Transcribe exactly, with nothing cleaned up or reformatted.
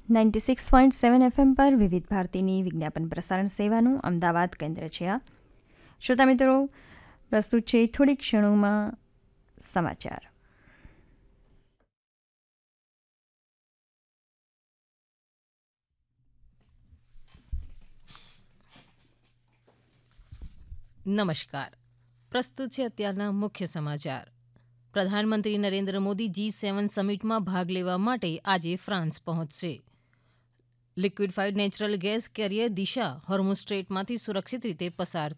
Ninety six point seven FM પર વિવિધ ભારતીની વિજ્ઞાપન પ્રસારણ સેવાનું અમદાવાદ કેન્દ્ર છે. આ શ્રોતા મિત્રો, પ્રસ્તુત છે થોડી ક્ષણોમાં સમાચાર. નમસ્કાર. પ્રસ્તુત છે અત્યારના મુખ્ય સમાચાર. પ્રધાનમંત્રી નરેન્દ્ર મોદી જી સેવન સમિટમાં ભાગ લેવા માટે આજે ફ્રાન્સ પહોંચશે. લિક્વિફાઇડ નેચરલ ગેસ કેરિયર દિશા હોર્મુઝ સ્ટ્રેટમાંથી સુરક્ષિત રીતે પસાર